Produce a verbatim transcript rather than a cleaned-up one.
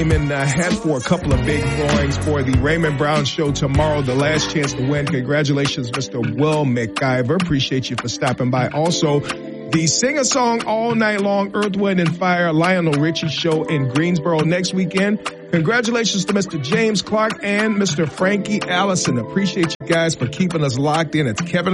Raymond uh, head for a couple of big drawings for the Raymond Brown Show tomorrow. The last chance to win. Congratulations, Mister Will McIver. Appreciate you for stopping by. Also, the sing-a-song all night long Earth, Wind, and Fire Lionel Richie show in Greensboro next weekend. Congratulations to Mister James Clark and Mister Frankie Allison. Appreciate you guys for keeping us locked in. It's Kevin